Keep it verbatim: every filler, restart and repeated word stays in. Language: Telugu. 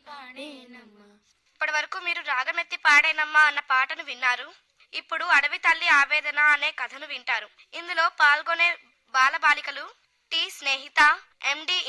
ఇప్పటి వరకు మీరు రాగమెత్తి పాడేనమ్మా అన్న పాటను విన్నారు. ఇప్పుడు అడవి తల్లి ఆవేదన అనే కథను వింటారు. ఇందులో పాల్గొనే బాలబాలికలు టి స్నేహిత, ఎండి